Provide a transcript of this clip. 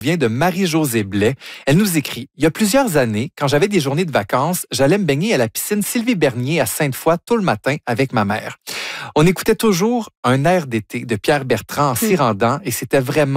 Vient de Marie-Josée Blais. Elle nous écrit « Il y a plusieurs années, quand j'avais des journées de vacances, j'allais me baigner à la piscine Sylvie Bernier à Sainte-Foy tôt le matin avec ma mère. On écoutait toujours un air d'été de Pierre Bertrand en s'y rendant et c'était vraiment